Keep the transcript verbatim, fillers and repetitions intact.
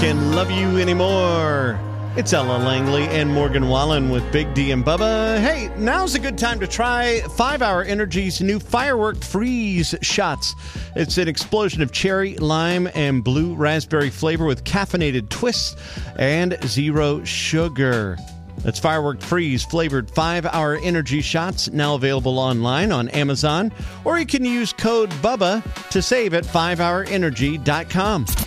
Can Love You Anymore. It's Ella Langley and Morgan Wallen with Big D and Bubba. Hey, now's a good time to try five hour Energy's new Firework Freeze shots. It's an explosion of cherry, lime, and blue raspberry flavor with caffeinated twists and zero sugar. That's Firework Freeze flavored five hour Energy shots, now available online on Amazon, or you can use code BUBBA to save at five hour energy dot com.